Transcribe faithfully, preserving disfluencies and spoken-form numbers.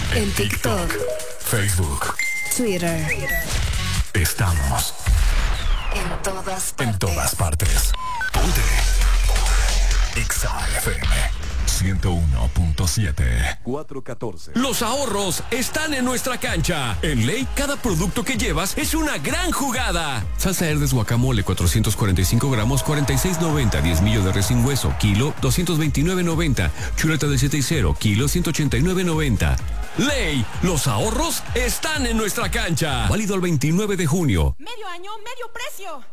En TikTok, Facebook, Twitter. Estamos En todas partes. en todas partes. Ponte. Exa F M ciento uno punto siete. cuatro catorce. Los ahorros están en nuestra cancha. En Ley, cada producto que llevas es una gran jugada. Salsa Herdes guacamole, cuatrocientos cuarenta y cinco gramos, cuarenta y seis noventa. diez millos de res sin hueso, kilo, doscientos veintinueve noventa. Chuleta de siete y cero, kilo, ciento ochenta y nueve noventa. Ley, los ahorros están en nuestra cancha. Válido el veintinueve de junio. Medio año, medio precio.